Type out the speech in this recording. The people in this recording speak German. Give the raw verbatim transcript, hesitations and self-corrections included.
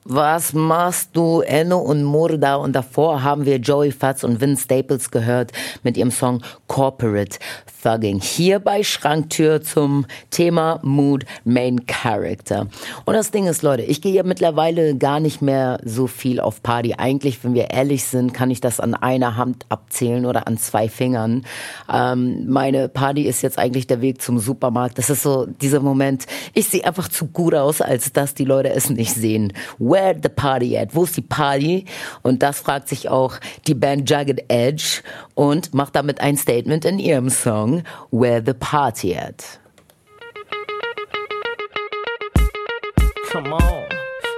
Was machst du, Enno und Murda? Und davor haben wir Joey Fatz und Vince Staples gehört mit ihrem Song Corporate Thugging. Hier bei Schranktür zum Thema Mood Main Character. Und das Ding ist, Leute, ich gehe ja mittlerweile gar nicht mehr so viel auf Party. Eigentlich, wenn wir ehrlich sind, kann ich das an einer Hand abzählen oder an zwei Fingern. Ähm, meine Party ist jetzt eigentlich der Weg zum Supermarkt. Das ist so dieser Moment, ich sehe einfach zu gut aus, als dass die Leute es nicht sehen. Where the party at? Wo ist die Party? Und das fragt sich auch die Band Jagged Edge und macht damit ein Statement in ihrem Song Where the Party at? Come on.